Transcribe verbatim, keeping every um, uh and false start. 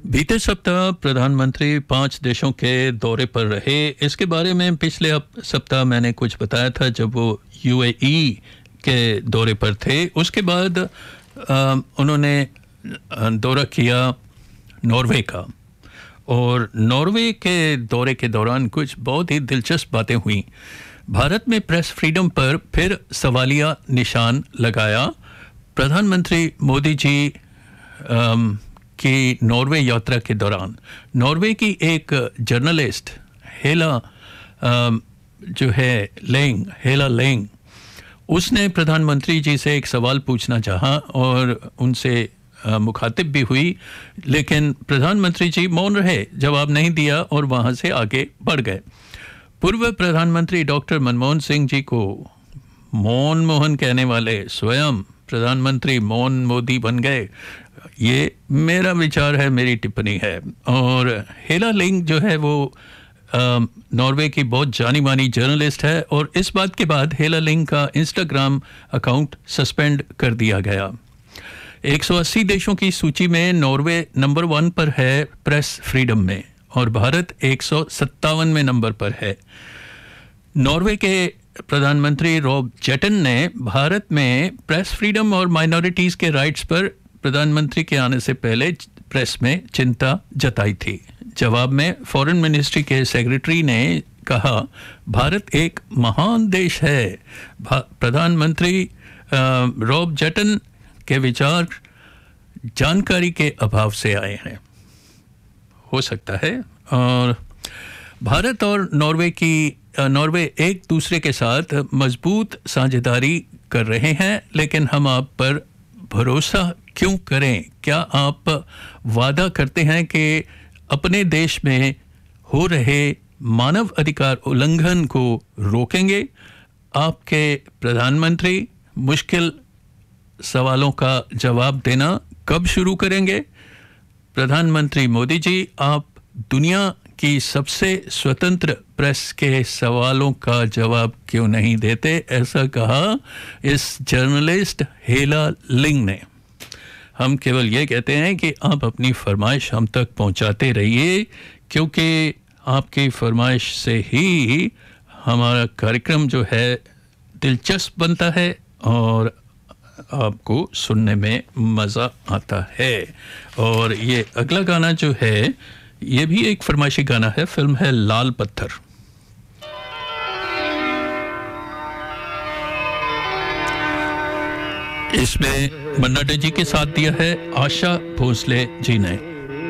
बीते सप्ताह प्रधानमंत्री पांच देशों के दौरे पर रहे। इसके बारे में पिछले सप्ताह मैंने कुछ बताया था जब वो यूएई के दौरे पर थे। उसके बाद आ, उन्होंने दौरा किया नॉर्वे का, और नॉर्वे के दौरे के दौरान कुछ बहुत ही दिलचस्प बातें हुई। भारत में प्रेस फ्रीडम पर फिर सवालिया निशान लगाया। प्रधानमंत्री मोदी जी आ, कि नॉर्वे यात्रा के दौरान नॉर्वे की एक जर्नलिस्ट हेला जो है लेंग हेला लेंग उसने प्रधानमंत्री जी से एक सवाल पूछना चाहा और उनसे मुखातिब भी हुई, लेकिन प्रधानमंत्री जी मौन रहे, जवाब नहीं दिया और वहां से आगे बढ़ गए। पूर्व प्रधानमंत्री डॉक्टर मनमोहन सिंह जी को मौन मोहन कहने वाले स्वयं प्रधानमंत्री मौन मोदी बन गए। ये मेरा विचार है, मेरी टिप्पणी है। और हेला लिंग जो है वो नॉर्वे की बहुत जानी मानी जर्नलिस्ट है, और इस बात के बाद हेला लिंग का इंस्टाग्राम अकाउंट सस्पेंड कर दिया गया। एक सौ अस्सी देशों की सूची में नॉर्वे नंबर वन पर है प्रेस फ्रीडम में, और भारत एक सौ सत्तावनवें नंबर पर है। नॉर्वे के प्रधानमंत्री रॉब जेटन ने भारत में प्रेस फ्रीडम और माइनॉरिटीज़ के राइट्स पर प्रधानमंत्री के आने से पहले प्रेस में चिंता जताई थी। जवाब में फॉरेन मिनिस्ट्री के सेक्रेटरी ने कहा, भारत एक महान देश है। प्रधानमंत्री रॉब जेटन के विचार जानकारी के अभाव से आए हैं, हो सकता है। और भारत और नॉर्वे की नॉर्वे एक दूसरे के साथ मजबूत साझेदारी कर रहे हैं, लेकिन हम आप पर भरोसा क्यों करें? क्या आप वादा करते हैं कि अपने देश में हो रहे मानव अधिकार उल्लंघन को रोकेंगे? आपके प्रधानमंत्री मुश्किल सवालों का जवाब देना कब शुरू करेंगे? प्रधानमंत्री मोदी जी, आप दुनिया की सबसे स्वतंत्र प्रेस के सवालों का जवाब क्यों नहीं देते? ऐसा कहा इस जर्नलिस्ट हेला लिंग ने। हम केवल ये कहते हैं कि आप अपनी फरमाइश हम तक पहुंचाते रहिए, क्योंकि आपकी फरमाइश से ही हमारा कार्यक्रम जो है दिलचस्प बनता है और आपको सुनने में मज़ा आता है। और ये अगला गाना जो है ये भी एक फरमाइशी गाना है, फिल्म है लाल पत्थर। इसमें मन्ना डे जी के साथ दिया है आशा भोसले जी ने।